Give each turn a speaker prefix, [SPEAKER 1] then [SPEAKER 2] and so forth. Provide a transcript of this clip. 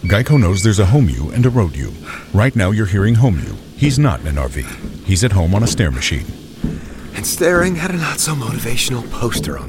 [SPEAKER 1] Geico knows there's a home you and a road you. Right now you're hearing home you. He's not in an RV. He's at home on a stair machine.
[SPEAKER 2] And staring at a not-so-motivational poster on